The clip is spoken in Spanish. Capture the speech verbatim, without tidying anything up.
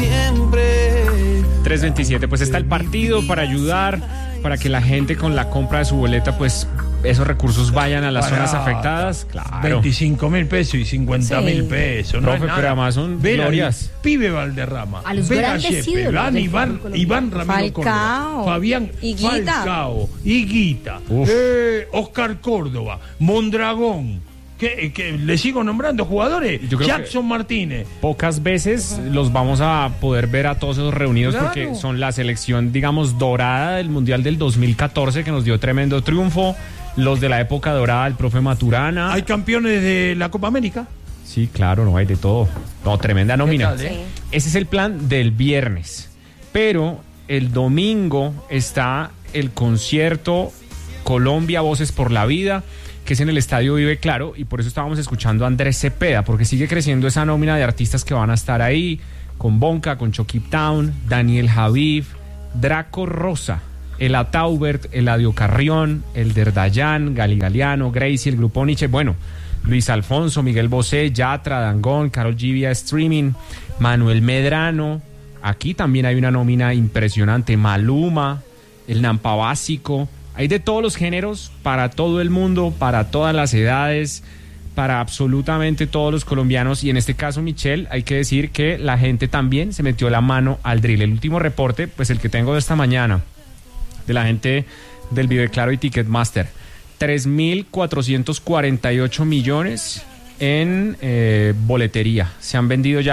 siempre. tres veintisiete, pues está el partido para ayudar, para que la gente con la compra de su boleta, pues esos recursos vayan a las Barata. zonas afectadas. Claro. veinticinco mil pesos y cincuenta mil Sí. pesos. No Profe, es nada. pero además son Ver al glorias. Pibe Valderrama. A los ver grandes Yepes, ídolos Van, del Iván, fútbol colombiano. Iván Ramiro Falcao. Córdoba, Fabián Higuita. Falcao, Higuita, Uf. eh, Oscar Córdoba, Mondragón. ¿Qué, qué, ¿Le sigo nombrando jugadores? Yo creo Jackson Martínez. Pocas veces los vamos a poder ver a todos esos reunidos, Claro. porque son la selección, digamos, dorada del Mundial del dos mil catorce, que nos dio tremendo triunfo. Los de la época dorada del profe Maturana. Hay campeones de la Copa América. Sí, claro, no hay de todo. No, tremenda nómina. tal, eh? Ese es el plan del viernes. Pero el domingo está el concierto Colombia Voces por la Vida, que es en el Estadio Vive Claro, y por eso estábamos escuchando a Andrés Cepeda, porque sigue creciendo esa nómina de artistas que van a estar ahí, con Bonca, con Chokip Town, Daniel Javid, Draco Rosa, Ela Taubert, Eladio Carrión, Elder Dayan, Gali Galeano, Gracie, el Grupo Nietzsche, bueno, Luis Alfonso, Miguel Bosé, Yatra, Dangond, Karol G vía streaming, Manuel Medrano. Aquí también hay una nómina impresionante, Maluma, el Nampa Básico. Hay de todos los géneros, para todo el mundo, para todas las edades, para absolutamente todos los colombianos. Y en este caso, Michelle, hay que decir que la gente también se metió la mano al drill. El último reporte, pues el que tengo de esta mañana, de la gente del Vive Claro y Ticketmaster, tres mil cuatrocientos cuarenta y ocho millones en eh, boletería. Se han vendido ya